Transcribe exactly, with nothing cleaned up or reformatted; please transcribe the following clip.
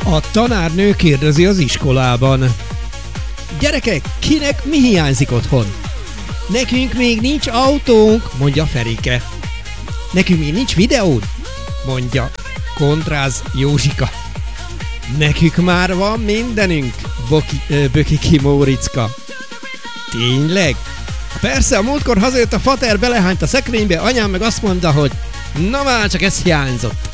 A tanárnő kérdezi az iskolában. Gyerekek, kinek mi hiányzik otthon? Nekünk még nincs autónk, mondja Ferike. Nekünk még nincs videón, mondja kontráz Józsika. Nekünk már van mindenünk, boki, ö, böki ki Móricka. Tényleg? Persze, a múltkor hazajött a fater, belehányt a szekrénybe, anyám meg azt mondta, hogy na már csak ez hiányzott.